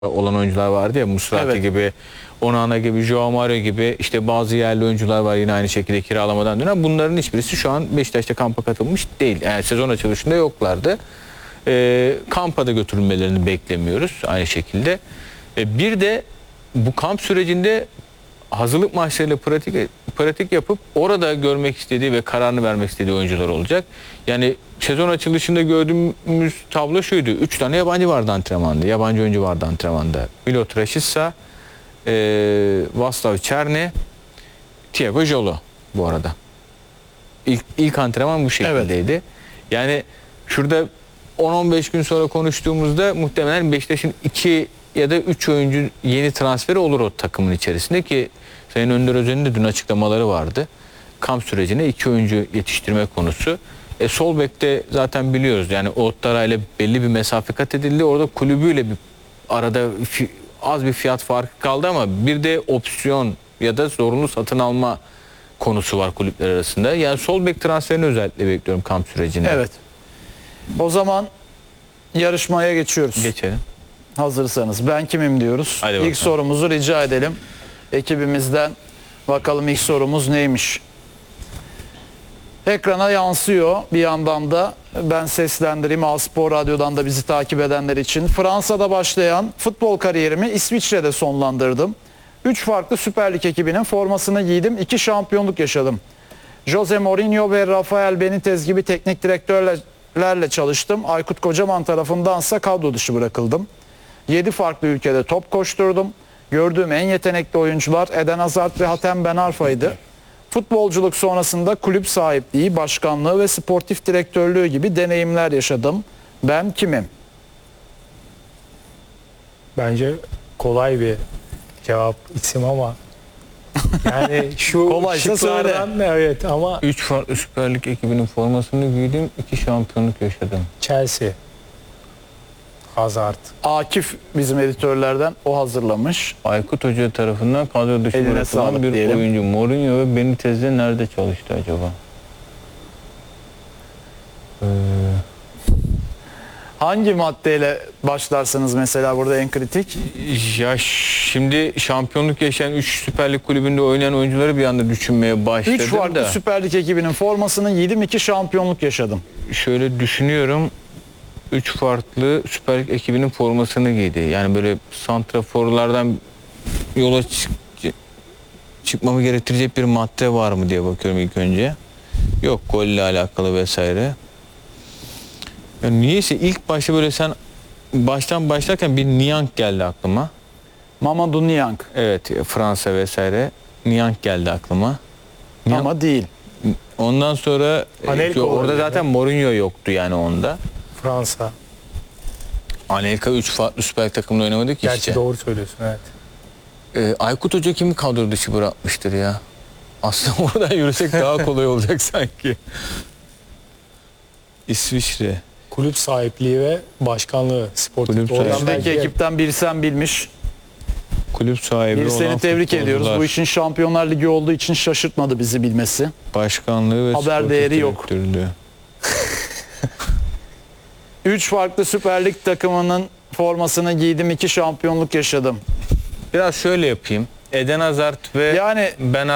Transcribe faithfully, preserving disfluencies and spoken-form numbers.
olan oyuncular vardı ya, Musrati Evet. gibi, Onana gibi, Joao Mario gibi, işte bazı yerli oyuncular var yine aynı şekilde kiralamadan dönen. Bunların hiçbirisi şu an Beşiktaş'ta kampa katılmış değil. Yani sezon açılışında yoklardı. E, kampa da götürülmelerini beklemiyoruz aynı şekilde. E, bir de bu kamp sürecinde hazırlık maçlarıyla pratik pratik yapıp orada görmek istediği ve kararını vermek istediği oyuncular olacak. Yani sezon açılışında gördüğümüz tablo şuydu. Üç tane yabancı vardı antrenmanda. Yabancı oyuncu vardı antrenmanda. Milot Rashica, e, Vaslav Černý, Thiago Jolo bu arada. İlk, ilk antrenman bu şekildeydi. Evet. Yani şurada on on beş gün sonra konuştuğumuzda muhtemelen Beşiktaş'ın iki ya da üç oyuncu yeni transferi olur o takımın içerisinde ki Sayın Önder Özen'in de dün açıklamaları vardı. Kamp sürecine iki oyuncu yetiştirme konusu. E, sol bekte zaten biliyoruz yani Ouattara ile belli bir mesafe kat edildi. Orada kulübüyle bir arada az bir fiyat farkı kaldı ama bir de opsiyon ya da zorunlu satın alma konusu var kulüpler arasında. Yani sol bek transferini özellikle bekliyorum kamp sürecinde. Evet. O zaman yarışmaya geçiyoruz. Geçelim. Hazırsanız ben kimim diyoruz. Hadi ilk bakalım. sorumuzu rica edelim. Ekibimizden bakalım ilk sorumuz neymiş? Ekrana yansıyor bir yandan da. Ben seslendireyim. A-Spor Radyo'dan da bizi takip edenler için. Fransa'da başlayan futbol kariyerimi İsviçre'de sonlandırdım. Üç farklı Süper Lig ekibinin formasını giydim. İki şampiyonluk yaşadım. Jose Mourinho ve Rafael Benitez gibi teknik direktörlerle çalıştım. Aykut Kocaman tarafındansa kadro dışı bırakıldım. Yedi farklı ülkede top koşturdum. Gördüğüm en yetenekli oyuncular Eden Hazard ve Hatem Ben Arfa'ydı. Futbolculuk sonrasında kulüp sahipliği, başkanlığı ve sportif direktörlüğü gibi deneyimler yaşadım. Ben kimim? Bence kolay bir cevap isim ama yani şu Kolaysa şıklardan evet ama Üç farklı Süper Lig ekibinin formasını giydim. İki şampiyonluk yaşadım. Chelsea, Hazard. Akif bizim editörlerden o hazırlamış. Aykut Hoca tarafından kadro dışı Eline bırakılan sağlık bir diyelim. oyuncu. Mourinho ve Benitez'de nerede çalıştı acaba? Ee, Hangi maddeyle başlarsınız mesela burada en kritik? ya şimdi şampiyonluk yaşayan üç Süper Lig kulübünde oynayan oyuncuları bir anda düşünmeye başladım Üç farklı da. Süper Lig ekibinin formasını giydim, iki şampiyonluk yaşadım. Şöyle düşünüyorum. Üç farklı Süper Lig ekibinin formasını giydi. Yani böyle santraforlardan yola çık çıkmamı gerektirecek bir madde var mı diye bakıyorum ilk önce. Yok, golle alakalı vesaire. Yani niyeyse ilk başta böyle sen baştan başlarken bir Niang geldi aklıma. Mamadou Niang. Evet, Fransa vesaire. Niang geldi aklıma. Niang- Ama değil. Ondan sonra Anelka e, orada olabilir zaten Mourinho yoktu yani onda. Fransa. Anelka üç farklı Süper Lig takımda oynamadı ki Gerçi işte. doğru söylüyorsun evet. Ee, Aykut Hoca kimi kadro dışı bırakmıştır ya? Aslında oradan yürüsek daha kolay olacak sanki. İsviçre. Kulüp sahipliği ve başkanlığı sportif. Kulüp Oradan sahipliği. Bizdeki belki ekipten bir sen bilmiş. Kulüp sahibi Bir olan seni tebrik ediyoruz. futbolcular, Bu işin Şampiyonlar Ligi olduğu için şaşırtmadı bizi bilmesi. başkanlığı ve Haber sportif değeri yok. direktörlüğü. Üç farklı Süper Lig takımının formasını giydim, iki şampiyonluk yaşadım. Biraz şöyle yapayım. Eden Hazard ve Yani Ben